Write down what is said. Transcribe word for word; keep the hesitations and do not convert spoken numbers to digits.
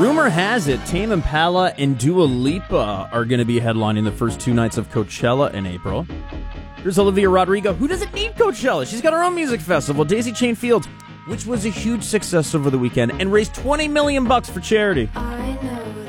Rumor has it Tame Impala and Dua Lipa are going to be headlining the first two nights of Coachella in April. Here's Olivia Rodrigo, who doesn't need Coachella. She's got her own music festival, Daisy Chain Fields, which was a huge success over the weekend and raised twenty million bucks for charity. I know